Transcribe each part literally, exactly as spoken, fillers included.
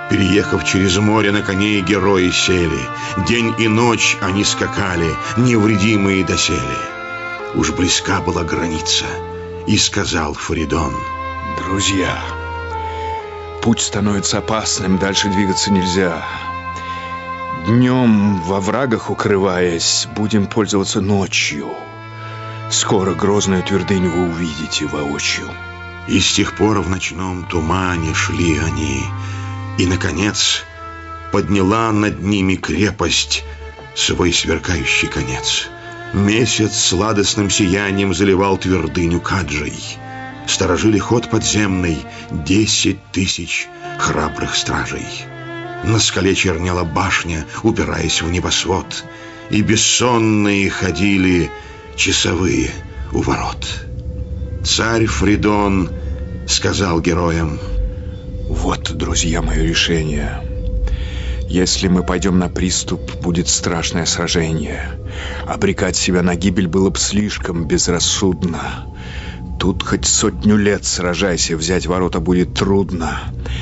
Переехав через море, на коней герои сели. День и ночь они скакали, невредимые доселе. Уж близка была граница, и сказал Фаридон: друзья, путь становится опасным, дальше двигаться нельзя. Днем во врагах укрываясь, будем пользоваться ночью. Скоро грозную твердыню вы увидите воочию. И с тех пор в ночном тумане шли они, и, наконец, подняла над ними крепость свой сверкающий конец. Месяц сладостным сиянием заливал твердыню Каджей. Сторожили ход подземный десять тысяч храбрых стражей. На скале чернела башня, упираясь в небосвод, и бессонные ходили часовые у ворот. Царь Фридон сказал героям: вот, друзья, мое решение. Если мы пойдем на приступ, будет страшное сражение. Обрекать себя на гибель было бы слишком безрассудно. Тут хоть сотню лет сражайся, взять ворота будет трудно.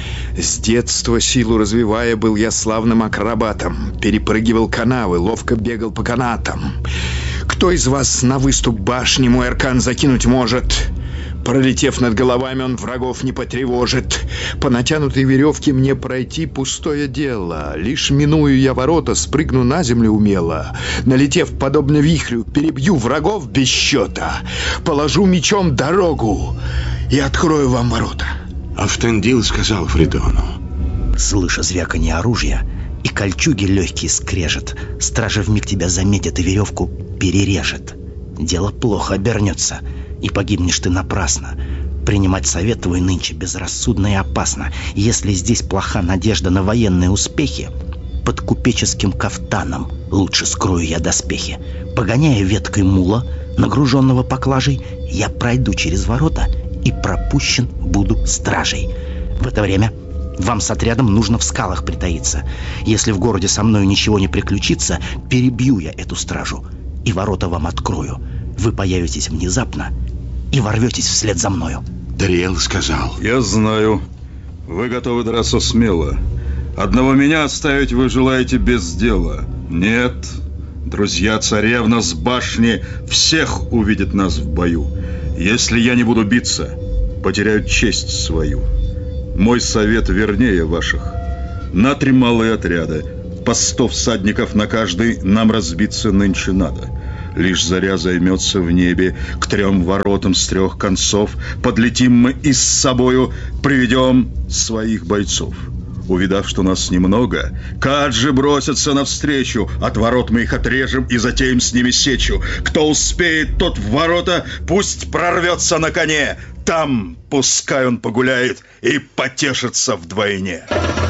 С детства силу развивая, был я славным акробатом. Перепрыгивал канавы, ловко бегал по канатам. Кто из вас на выступ башни мой аркан закинуть может? Пролетев над головами, он врагов не потревожит. По натянутой веревке мне пройти пустое дело. Лишь миную я ворота, спрыгну на землю умело. Налетев подобно вихрю, перебью врагов без счета. Положу мечом дорогу и открою вам ворота. Автандил сказал Фридону: слыша звяканье оружия и кольчуги легкий скрежет, стража вмиг тебя заметит и веревку перережет. Дело плохо обернется, и погибнешь ты напрасно. Принимать совет твой нынче безрассудно и опасно. Если здесь плоха надежда на военные успехи, под купеческим кафтаном лучше скрою я доспехи. Погоняя веткой мула, нагруженного поклажей, я пройду через ворота и пропущен буду стражей. В это время вам с отрядом нужно в скалах притаиться. Если в городе со мною ничего не приключится, перебью я эту стражу и ворота вам открою. Вы появитесь внезапно и ворветесь вслед за мною. Дариэл сказал: я знаю, вы готовы драться смело. Одного меня оставить вы желаете без дела. Нет, друзья, царевна с башни всех увидит нас в бою. Если я не буду биться, потеряю честь свою. Мой совет вернее ваших. На три малые отряды, по сто всадников на каждый, нам разбиться нынче надо. Лишь заря займется в небе, к трем воротам с трех концов подлетим мы и с собою приведем своих бойцов. Увидав, что нас немного, каджи бросятся навстречу. От ворот мы их отрежем и затеем с ними сечу. Кто успеет, тот в ворота пусть прорвется на коне. Там пускай он погуляет и потешится вдвойне.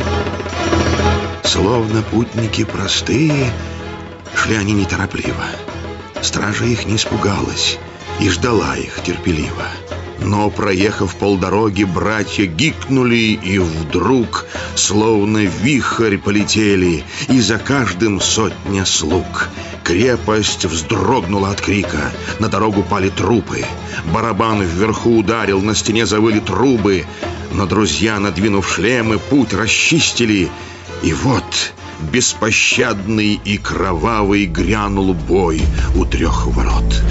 Словно путники простые, шли они неторопливо. Стража их не испугалась и ждала их терпеливо. Но, проехав полдороги, братья гикнули и вдруг, словно вихрь, полетели, и за каждым сотня слуг. Крепость вздрогнула от крика, на дорогу пали трупы. Барабан вверху ударил, на стене завыли трубы. Но друзья, надвинув шлемы, путь расчистили. И вот беспощадный и кровавый грянул бой у трех ворот.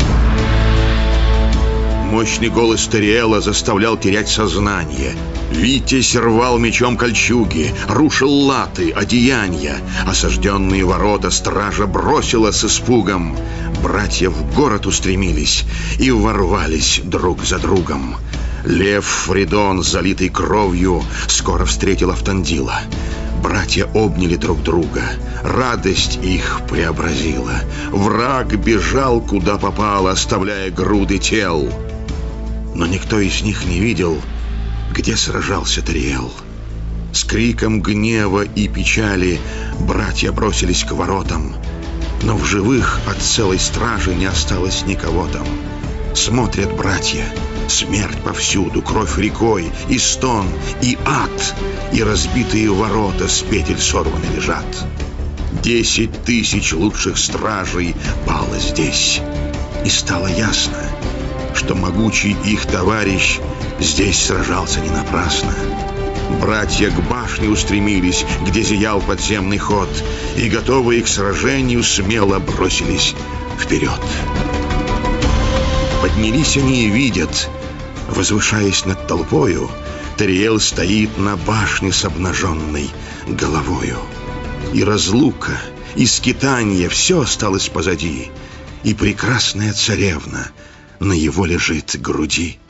Мощный голос Дариэла заставлял терять сознание. Витязь рвал мечом кольчуги, рушил латы, одеяния. Осажденные ворота стража бросила с испугом. Братья в город устремились и ворвались друг за другом. Лев Фридон, залитый кровью, скоро встретил Автандила. Братья обняли друг друга. Радость их преобразила. Враг бежал, куда попал, оставляя груды тел. Но никто из них не видел, где сражался Дариэл. С криком гнева и печали братья бросились к воротам. Но в живых от целой стражи не осталось никого там. Смотрят братья, смерть повсюду, кровь рекой, и стон, и ад, и разбитые ворота с петель сорваны лежат. Десять тысяч лучших стражей пало здесь. И стало ясно, что могучий их товарищ здесь сражался не напрасно. Братья к башне устремились, где зиял подземный ход, и, готовые к сражению, смело бросились вперед. Поднялись они и видят, возвышаясь над толпою, Тариэл стоит на башне с обнаженной головою. И разлука, и скитанье — все осталось позади, и прекрасная царевна на его лежит груди.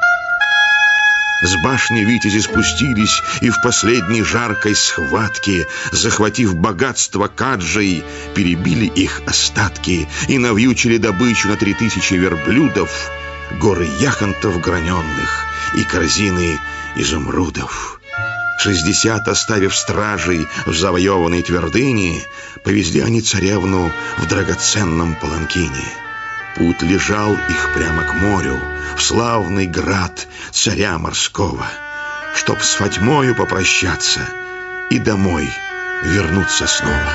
С башни витязи спустились, и в последней жаркой схватке, захватив богатство Каджей, перебили их остатки и навьючили добычу на три тысячи верблюдов, горы яхонтов граненных и корзины изумрудов. Шестьдесят оставив стражей в завоеванной твердыне, повезли они царевну в драгоценном паланкине. Путь лежал их прямо к морю, в славный град царя морского, чтоб с Фатьмою попрощаться и домой вернуться снова.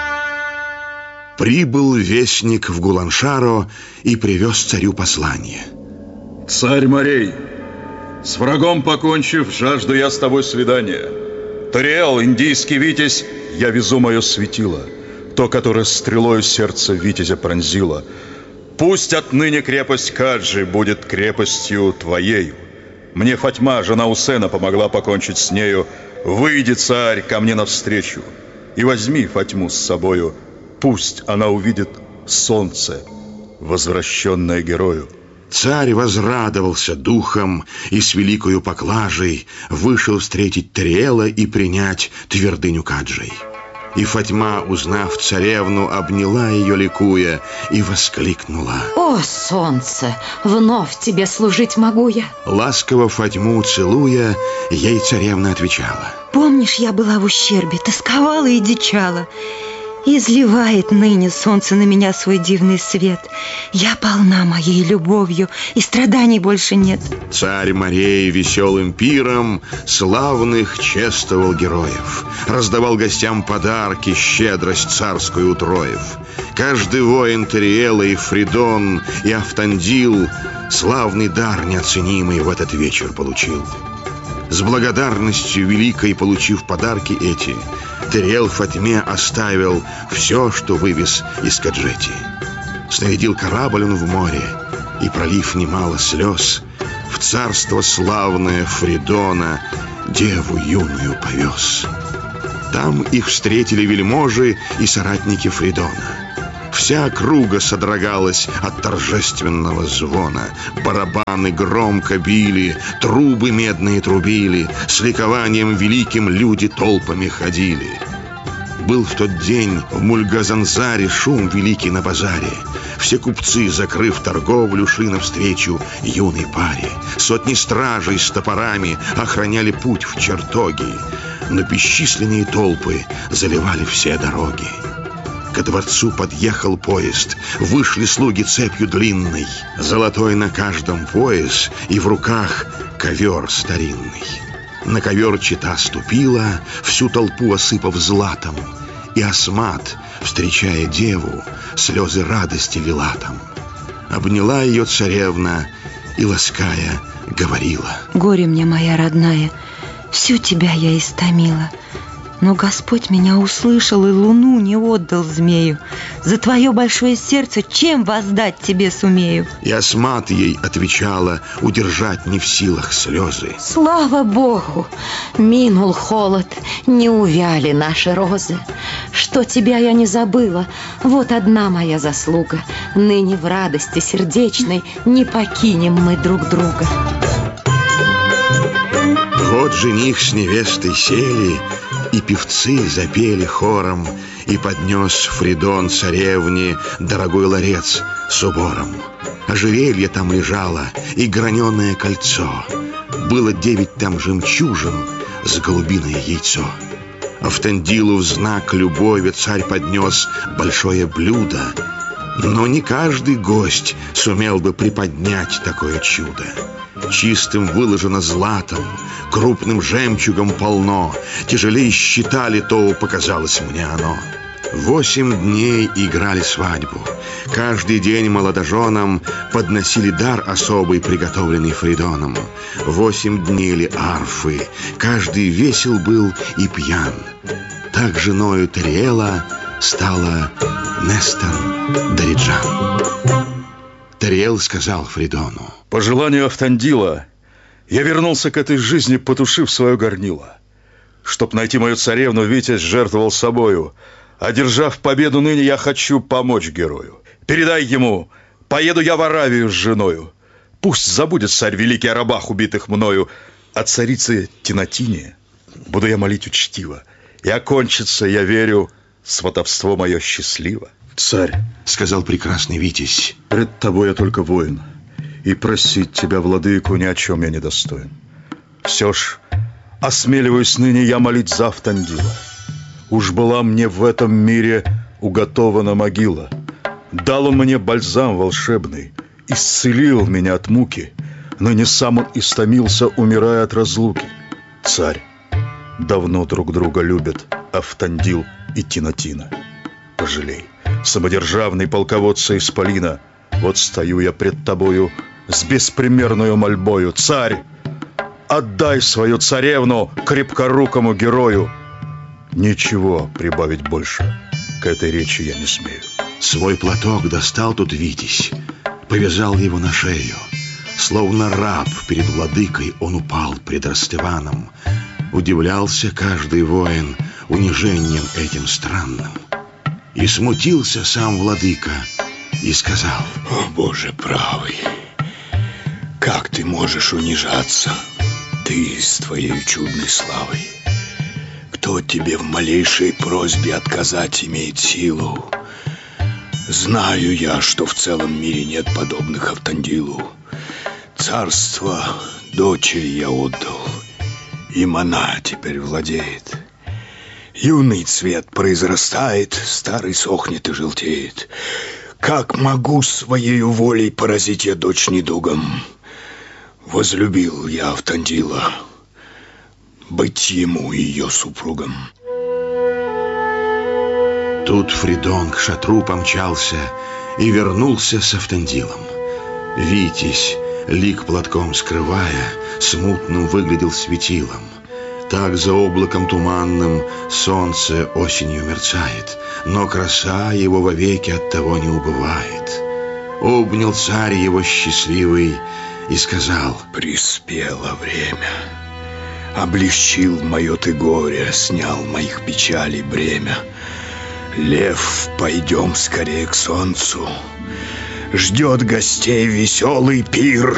Прибыл вестник в Гуланшаро и привез царю послание. Царь морей, с врагом покончив, жажду я с тобой свидания. Тариэл, индийский витязь, я везу мое светило, то, которое стрелою сердце витязя пронзило. Пусть отныне крепость Каджи будет крепостью твоею. Мне Фатьма, жена Усена, помогла покончить с нею. Выйди, царь, ко мне навстречу и возьми Фатьму с собою. Пусть она увидит солнце, возвращенное герою. Царь возрадовался духом и с великою поклажей вышел встретить Тариэла и принять твердыню Каджей. И Фатьма, узнав царевну, обняла ее ликуя и воскликнула: «О, солнце, вновь тебе служить могу я!» Ласково Фатьму целуя, ей царевна отвечала: «Помнишь, я была в ущербе, тосковала и дичала. Изливает ныне солнце на меня свой дивный свет. Я полна моей любовью, и страданий больше нет». Царь морей веселым пиром славных чествовал героев, раздавал гостям подарки, щедрость царскую утроив. Каждый воин Тариэла и Фридон, и Автандил славный дар неоценимый в этот вечер получил. С благодарностью великой получив подарки эти, Тариэл Фатьме оставил все, что вывез из Каджети. Снарядил корабль он в море и, пролив немало слез, в царство славное Фридона деву юную повез. Там их встретили вельможи и соратники Фридона. Вся округа содрогалась от торжественного звона. Барабаны громко били, трубы медные трубили, с ликованием великим люди толпами ходили. Был в тот день в Мульгазанзаре шум великий на базаре. Все купцы, закрыв торговлю, шли навстречу юной паре. Сотни стражей с топорами охраняли путь в чертоги, но бесчисленные толпы заливали все дороги. Ко дворцу подъехал поезд, вышли слуги цепью длинной, золотой на каждом пояс и в руках ковер старинный. На ковер чета ступила, всю толпу осыпав златом, и Асмат, встречая деву, слезы радости лила там. Обняла ее царевна и, лаская, говорила: «Горе мне, моя родная, всю тебя я истомила. Но Господь меня услышал и луну не отдал змею. За твое большое сердце чем воздать тебе сумею?» И Асмат ей отвечала, удержать не в силах слезы: «Слава Богу, минул холод, не увяли наши розы. Что тебя я не забыла, вот одна моя заслуга. Ныне в радости сердечной не покинем мы друг друга». Вот жених с невестой сели, и певцы запели хором, и поднес Фридон царевне дорогой ларец с убором. Ожерелье там лежало и граненое кольцо, было девять там жемчужин с голубиное яйцо. Автандилу в знак любови царь поднес большое блюдо, но не каждый гость сумел бы приподнять такое чудо. Чистым выложено златом, крупным жемчугом полно, тяжелее щита литого показалось мне оно. Восемь дней играли свадьбу. Каждый день молодоженам подносили дар особый, приготовленный Фридоном. Восемь дней ли арфы, каждый весел был и пьян. Так женою Тариэла стала Нестор Дориджан. Тариэл сказал Фридону: по желанию Автандила я вернулся к этой жизни, потушив свое горнило. Чтоб найти мою царевну, Витязь жертвовал собою. Одержав победу ныне, я хочу помочь герою. Передай ему, поеду я в Аравию с женою. Пусть забудет царь великий о рабах, убитых мною. О царице Тинатине буду я молить учтиво. И окончится, я верю, сватовство мое счастливо. Царь, сказал прекрасный Витязь, пред тобой я только воин, и просить тебя, владыку, ни о чем я не достоин. Все ж осмеливаюсь ныне я молить за Автандила. Уж была мне в этом мире уготована могила. Дал он мне бальзам волшебный, исцелил меня от муки. Ныне сам он истомился, умирая от разлуки. Царь, давно друг друга любят Автандил и Тинатина. Пожалей, самодержавный полководца Исполина, вот стою я пред тобою с беспримерною мольбою. Царь, отдай свою царевну крепкорукому герою. Ничего прибавить больше к этой речи я не смею. Свой платок достал тут Витязь, повязал его на шею. Словно раб перед владыкой он упал пред Ростываном. Удивлялся каждый воин унижением этим странным. И смутился сам владыка и сказал: о, Боже правый, как ты можешь унижаться, ты с твоей чудной славой? Кто тебе в малейшей просьбе отказать имеет силу? Знаю я, что в целом мире нет подобных Автандилу. Царство дочери я отдал, им она теперь владеет. Юный цвет произрастает, старый сохнет и желтеет. Как могу своей волей поразить я дочь недугом? Возлюбил я Автандила, быть ему ее супругом. Тут Фридон к шатру помчался и вернулся с Автандилом. Витязь, лик платком скрывая, смутным выглядел светилом. Так за облаком туманным солнце осенью мерцает, но краса его вовеки от того не убывает. Обнял царь его счастливый и сказал: приспело время. Облегчил мое ты горе, снял моих печалей бремя. Лев, пойдем скорее к солнцу. Ждет гостей веселый пир.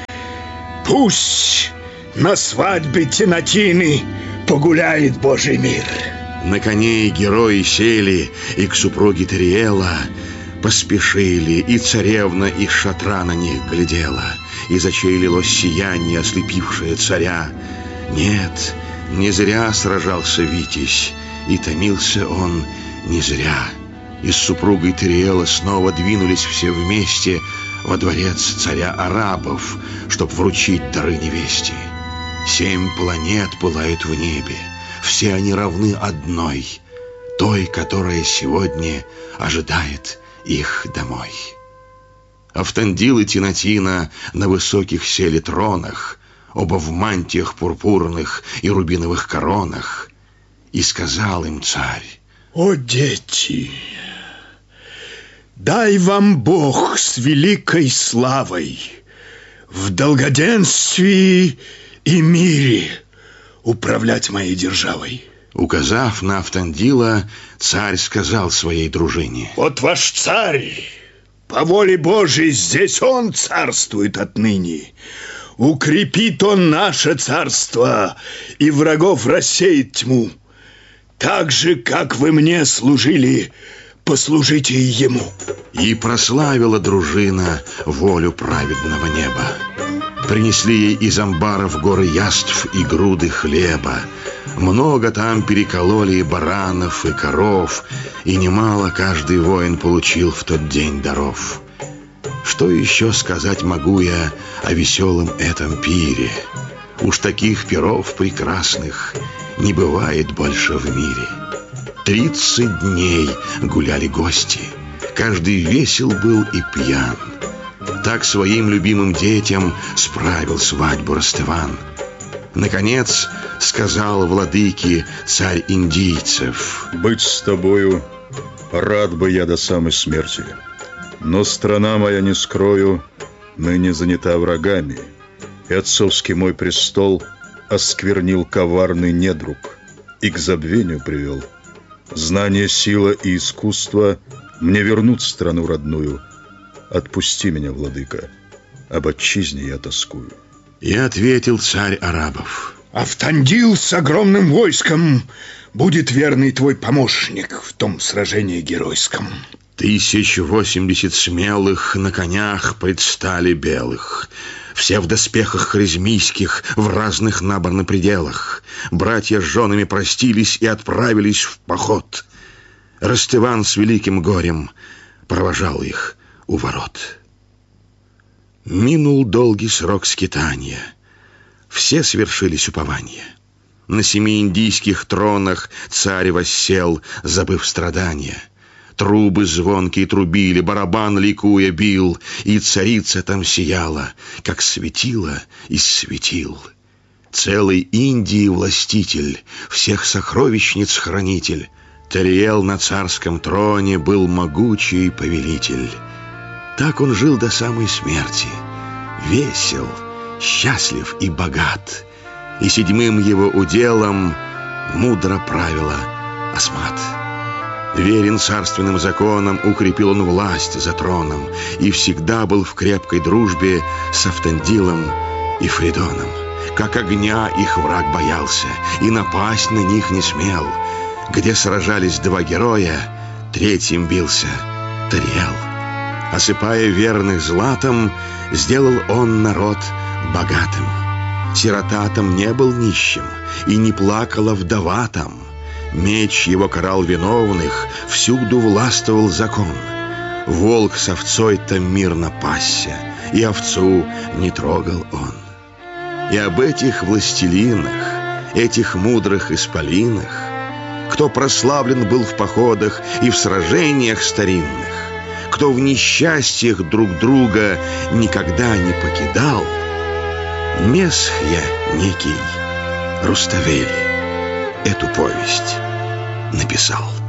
Пусть на свадьбе Тинатины погуляет Божий мир. На коней герои сели и к супруге Тариэла поспешили, и царевна из шатра на них глядела, из очей лилось сияние, ослепившее царя. Нет, не зря сражался Витязь, и томился он не зря. И с супругой Тариэла снова двинулись все вместе во дворец царя арабов, чтоб вручить дары невесте. Семь планет пылают в небе, все они равны одной, той, которая сегодня ожидает их домой. Автандил и Тинатина на высоких сели тронах, оба в мантиях пурпурных и рубиновых коронах. И сказал им царь: о, дети, дай вам Бог с великой славой в долгоденствии и мире управлять моей державой. Указав на Автандила, царь сказал своей дружине: вот ваш царь, по воле Божией здесь он царствует отныне. Укрепит он наше царство и врагов рассеет тьму. Так же, как вы мне служили, послужите и ему. И прославила дружина волю праведного неба. Принесли ей из амбаров горы яств и груды хлеба. Много там перекололи и баранов, и коров, и немало каждый воин получил в тот день даров. Что еще сказать могу я о веселом этом пире? Уж таких пиров прекрасных не бывает больше в мире. Тридцать дней гуляли гости. Каждый весел был и пьян. Так своим любимым детям справил свадьбу Ростыван. Наконец сказал владыке царь индийцев: «Быть с тобою рад бы я до самой смерти, но страна моя, не скрою, ныне занята врагами, и отцовский мой престол осквернил коварный недруг и к забвению привел. Знание, сила и искусство мне вернут страну родную. Отпусти меня, владыка, об отчизне я тоскую». И ответил царь арабов: Автандил с огромным войском будет верный твой помощник в том сражении геройском. Тысяч восемьдесят смелых на конях предстали белых, все в доспехах харизмийских, в разных наборных пределах. Братья с женами простились и отправились в поход. Ростыван с великим горем провожал их у ворот. Минул долгий срок скитания. Все свершились упования. На семи индийских тронах царь воссел, забыв страдания. Трубы звонкие трубили, барабан ликуя бил, и царица там сияла, как светило из светил. Целой Индии властитель, всех сокровищниц хранитель, Тариэл на царском троне был могучий повелитель. Так он жил до самой смерти, весел, счастлив и богат, и седьмым его уделом мудро правила Асмат. Верен царственным законам, укрепил он власть за троном и всегда был в крепкой дружбе с Автандилом и Фридоном. Как огня их враг боялся и напасть на них не смел. Где сражались два героя, третьим бился Тариэл. Осыпая верных златом, сделал он народ богатым. Сирота там не был нищим, и не плакала вдова там. Меч его карал виновных, всюду властвовал закон. Волк с овцой там мирно пасся, и овцу не трогал он. И об этих властелинах, этих мудрых исполинах, кто прославлен был в походах и в сражениях старинных, кто в несчастьях друг друга никогда не покидал, Месхья некий Руставели эту повесть написал.